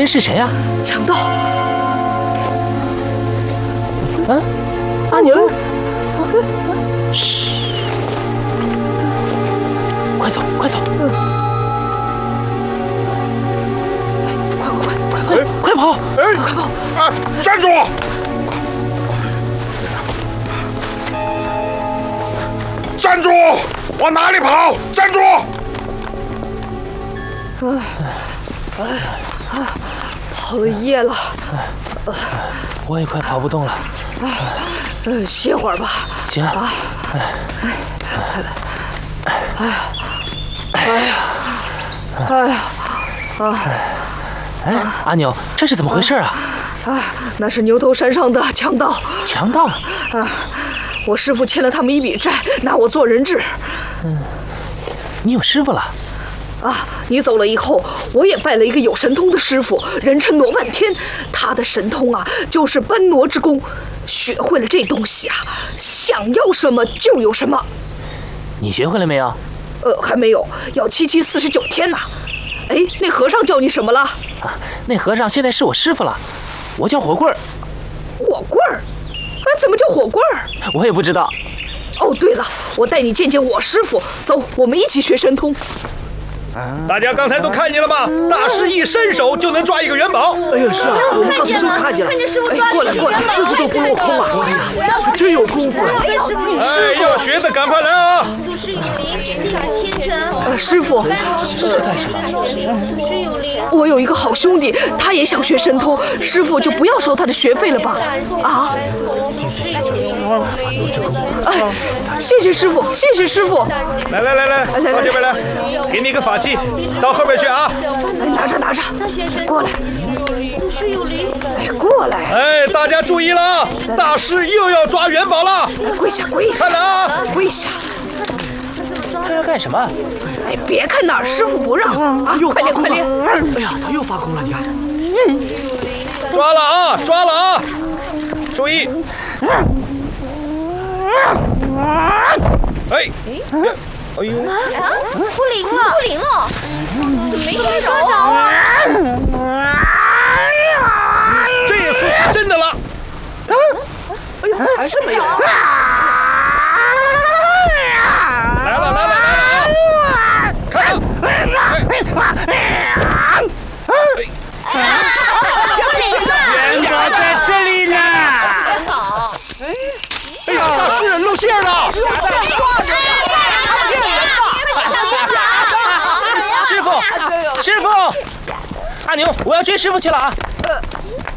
是谁啊？ 强盗！ 啊，阿牛！嘘，快走，快走！快跑！ 哎， 快跑！ 啊，站住！站住！往哪里跑？站住！ 跑了一夜了， 我也快跑不动了。 歇会儿吧。 行。哎，阿牛，这是怎么回事啊？ 那是牛头山上的强盗。 强盗？ 我师父欠了他们一笔债，拿我做人质。 你有师傅了？ 你走了以后，我也拜了一个有神通的师傅，人称罗半天。他的神通就是搬挪之功。学会了这东西想要什么就有什么。 你学会了没有？ 还没有，要七七49天呢。哎，那和尚叫你什么了？ 那和尚现在是我师傅了，我叫火棍儿。 火棍儿？怎么叫火棍儿？ 我也不知道。 哦，对了，我带你见见我师傅，走，我们一起学神通。 大家刚才都看见了吧？大师一伸手就能抓一个元宝。 哎呀，是啊，我们刚才都看见了。 过来， 次次都不落空啊！哎呀，可真有功夫啊！ 哎，要学的赶快来啊！ 祖师有灵，群法千真。 师傅， 这是干什么？ 祖师有灵。 我有一个好兄弟，他也想学神通，师傅就不要收他的学费了吧？谢谢师傅，谢谢师傅。 来，到这边来，给你一个法器，到后边去啊！ 拿着，过来。 祖师有灵。 过来。 哎，大家注意了，大师又要抓元宝了！ 跪下！ 看了啊！ 跪下！ 他要干什么？ 别看那儿，师傅不让快练！ 哎呀，他又发功了，你看。 抓了啊！注意！哎呦！ 不灵了，没抓着啊！ 这次是真的了。 哎呀，还是没有。 来了啊！看了。 元宝在这里呢！ 哎呀，大师露馅了！ 师傅，阿牛，我要追师傅去了啊！